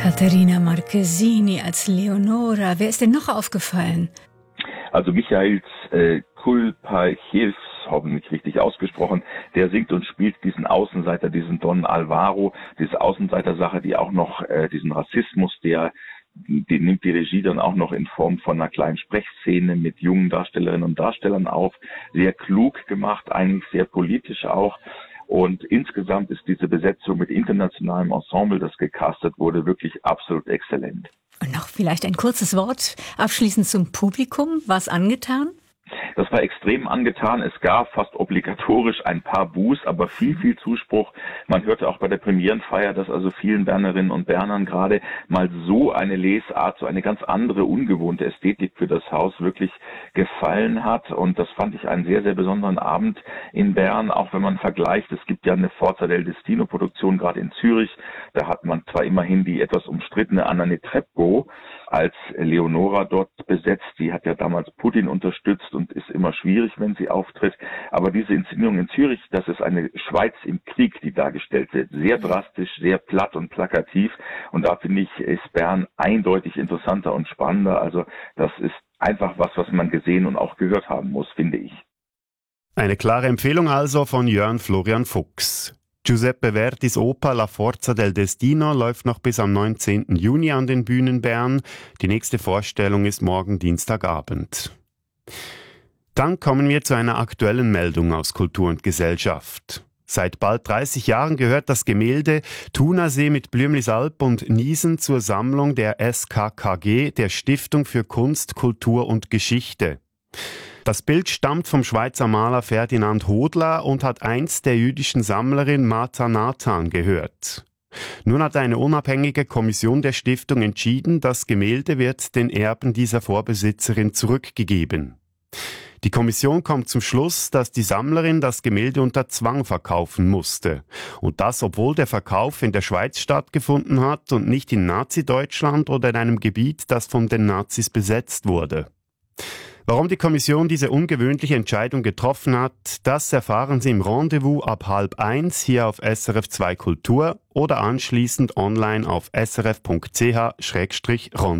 Caterina Marchesini als Leonora. Wer ist denn noch aufgefallen? Also Michails Kulpachevs, hoffentlich richtig ausgesprochen, der singt und spielt diesen Außenseiter, diesen Don Alvaro, diese Außenseitersache, die auch noch diesen Rassismus, die nimmt die Regie dann auch noch in Form von einer kleinen Sprechszene mit jungen Darstellerinnen und Darstellern auf. Sehr klug gemacht, eigentlich sehr politisch auch. Und insgesamt ist diese Besetzung mit internationalem Ensemble, das gecastet wurde, wirklich absolut exzellent. Und noch vielleicht ein kurzes Wort abschließend zum Publikum. War's angetan? Das war extrem angetan. Es gab fast obligatorisch ein paar Buß, aber viel Zuspruch. Man hörte auch bei der Premierenfeier, dass also vielen Bernerinnen und Bernern gerade mal so eine Lesart, so eine ganz andere, ungewohnte Ästhetik für das Haus wirklich gefallen hat. Und das fand ich einen sehr besonderen Abend in Bern, auch wenn man vergleicht. Es gibt ja eine Forza del Destino-Produktion gerade in Zürich. Da hat man zwar immerhin die etwas umstrittene Anna Netrebko als Leonora dort besetzt. Die hat ja damals Putin unterstützt und ist immer schwierig, wenn sie auftritt. Aber diese Inszenierung in Zürich, das ist eine Schweiz im Krieg, die dargestellt wird. Sehr drastisch, sehr platt und plakativ. Und da finde ich, ist Bern eindeutig interessanter und spannender. Also das ist einfach was man gesehen und auch gehört haben muss, finde ich. Eine klare Empfehlung also von Jörn Florian Fuchs. Giuseppe Verdis Oper La Forza del Destino läuft noch bis am 19. Juni an den Bühnen Bern. Die nächste Vorstellung ist morgen Dienstagabend. Dann kommen wir zu einer aktuellen Meldung aus Kultur und Gesellschaft. Seit bald 30 Jahren gehört das Gemälde Thunersee mit Blümlisalp und Niesen zur Sammlung der SKKG, der Stiftung für Kunst, Kultur und Geschichte. Das Bild stammt vom Schweizer Maler Ferdinand Hodler und hat einst der jüdischen Sammlerin Martha Nathan gehört. Nun hat eine unabhängige Kommission der Stiftung entschieden, das Gemälde wird den Erben dieser Vorbesitzerin zurückgegeben. Die Kommission kommt zum Schluss, dass die Sammlerin das Gemälde unter Zwang verkaufen musste. Und das, obwohl der Verkauf in der Schweiz stattgefunden hat und nicht in Nazi-Deutschland oder in einem Gebiet, das von den Nazis besetzt wurde. Warum die Kommission diese ungewöhnliche Entscheidung getroffen hat, das erfahren Sie im Rendezvous ab 12:30 hier auf SRF 2 Kultur oder anschließend online auf srf.ch-rendezvous.